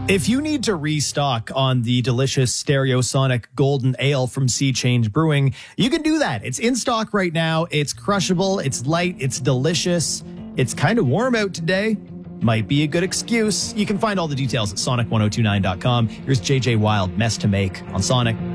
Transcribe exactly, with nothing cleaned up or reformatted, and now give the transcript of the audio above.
If you need to restock on the delicious Stereosonic Golden Ale from Sea Change Brewing, you can do that. It's in stock right now. It's crushable. It's light. It's delicious. It's kind of warm out today. Might be a good excuse. You can find all the details at sonic ten twenty-nine dot com. Here's J J Wild, Mess to Make on Sonic.